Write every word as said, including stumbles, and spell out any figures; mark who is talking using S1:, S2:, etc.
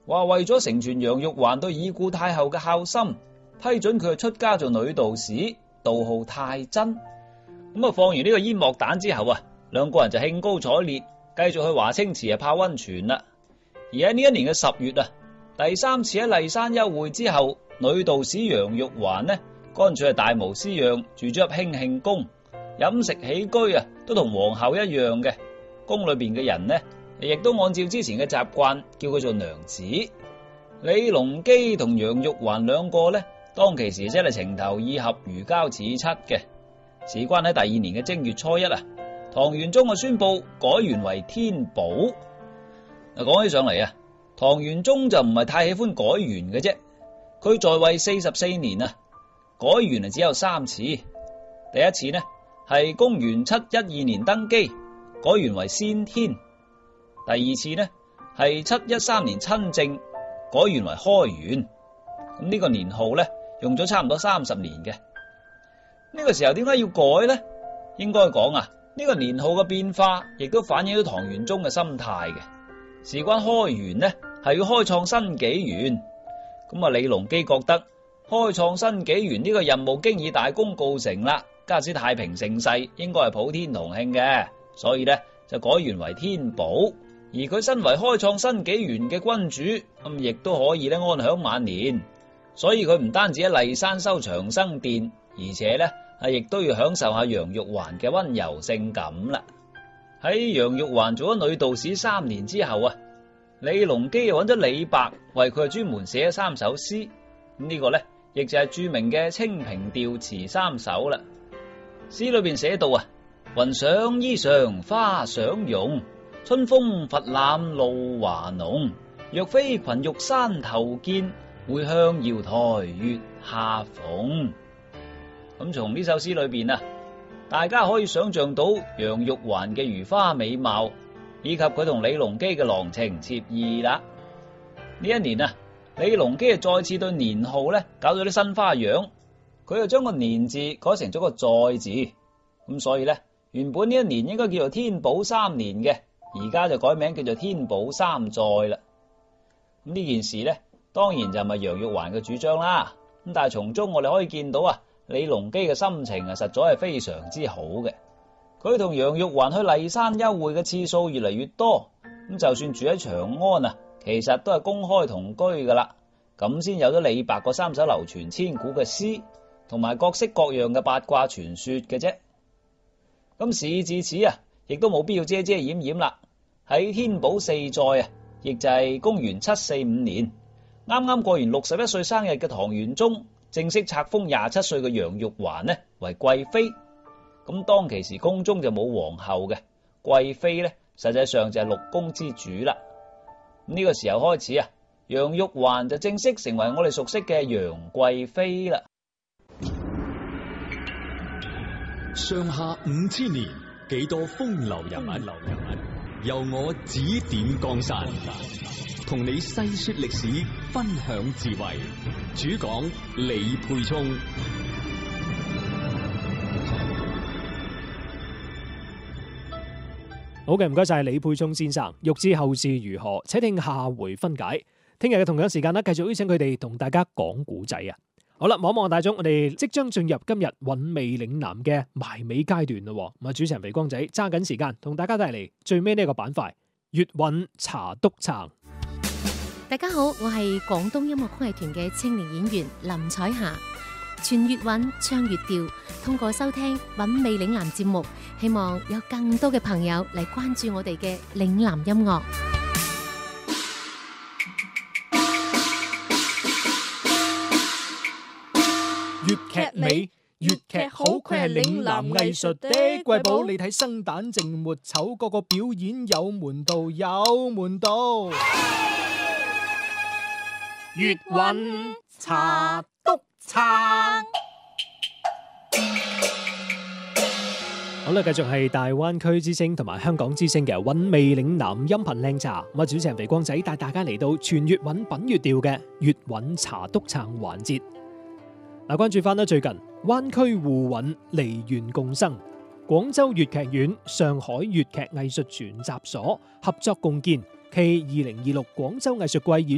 S1: 話為咗成全楊玉環對已故太后嘅孝心，批准佢出家做女道士，道號太真。咁啊，放完呢個煙幕彈之後啊，兩個人就興高采烈，繼續去華清池啊泡溫泉啦。而喺呢一年嘅十月啊，第三次喺麗山幽會之後，女道士楊玉環呢，乾脆係大無私樣住咗入興慶宮，飲食起居啊都同皇后一樣嘅。宮裏邊嘅人呢，亦都按照之前嘅習慣叫佢做娘子。李隆基同楊玉環兩個呢，當其時真係情投意合，如膠似漆嘅。事關喺第二年嘅正月初一啊，唐玄宗啊宣布改元為天寶。嗱，講起上嚟啊，唐玄宗就唔係太喜歡改元嘅啫。佢在位四十四年啊，改元啊只有三次。第一次呢係公元七一二年登基，改元為先天。第二次呢係七一三年親政，改元為開元。咁呢個年號呢用咗差唔多三十年嘅。呢個時候點解要改呢？應該講啊，呢個年號嘅變化亦都反映到唐玄宗嘅心態嘅。事關開元呢係要開創新紀元。咁啊，李隆基覺得開創新紀元呢個任務經已大功告成啦，加之太平盛世，應該係普天同慶嘅，所以呢就改元為天寶。而佢身為開創新紀元嘅君主，咁亦都可以咧安享晚年。所以佢唔單止喺麗山修長生殿，而且咧係亦都要享受下楊玉環嘅溫柔性感啦。喺楊玉環做咗女道士三年之後啊，李隆基又揾咗李白為佢專門寫咗三首詩。咁、這、呢個咧亦就係著名嘅清平調詞三首啦。詩裏邊寫到啊，雲想衣裳花想容，春風拂檻露華濃。若非群玉山頭見，會向瑤台月下逢。咁從呢首詩裏邊啊，大家可以想象到楊玉環嘅如花美貌，以及佢同李隆基嘅郎情妾意啦。呢一年啊，李隆基啊再次對年號咧搞咗啲新花樣，佢又將個年字改成咗個在字。咁所以咧，原本呢一年應該叫做天寶三年嘅，而家就改名叫做天寶三載啦。咁呢件事咧，當然就唔係楊玉環嘅主張啦。咁但係從中我哋可以見到啊，李隆基嘅心情啊，實在係非常之好嘅。佢同楊玉環去麗山幽會嘅次數越嚟越多，咁就算住喺長安啊，其實都係公開同居噶啦。咁先有咗李白嗰三首流傳千古嘅詩，同埋各式各樣嘅八卦傳說嘅啫。咁事至此啊，亦都冇必要遮遮掩掩啦。喺天寶四載啊，亦就係公元七四五年，啱啱過完六十一歲生日嘅唐玄宗，正式冊封廿七歲嘅楊玉環呢為貴妃。咁當其時宮中就冇皇后嘅，貴妃呢實際上就係六宮之主啦。呢、這個時候開始啊，楊玉環就正式成為我哋熟悉嘅楊貴妃啦。
S2: 上下五千年，幾多風流人物，流人物由我指點江山，同你細說歷史，分享智慧。主講李沛聰。
S3: 好嘅，唔該晒李沛聰先生。欲知後事如何，且聽下回分解。聽日嘅同樣時間咧，繼續邀請佢哋同大家講古仔啊！好啦，望望大鐘，我哋即將進入今日韻味嶺南嘅埋尾階段咯。咁啊，主持人肥光仔揸緊時間同大家帶嚟最尾呢個板塊粵韻茶篤撐。
S4: 大家好，我係廣東音樂曲藝團嘅青年演員林彩霞。傳粵韻，唱粵調，通過收聽韻味嶺南節目，希望有更多嘅朋友嚟關注我哋嘅嶺南音樂。
S3: 粵劇美，粵劇好，佢係嶺南藝術的瑰寶。你睇生旦淨末丑，個個表演有門道，有門道。粵韻茶篤撐。好啦，繼續係大灣區之聲同埋香港之聲嘅韻味嶺南音頻靚茶。咁啊，主持人肥光仔帶大家嚟到全粵韻品粵調嘅粵韻茶篤撐環節。嗱，關注翻啦，最近灣區互韻，梨園共生，廣州粵劇院、上海粵劇藝術全集所合作共建暨二零二六廣州藝術季演